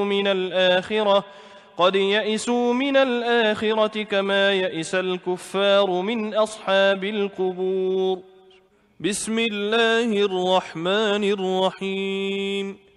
من الآخرة كما يئس الكفار من أصحاب القبور. بسم الله الرحمن الرحيم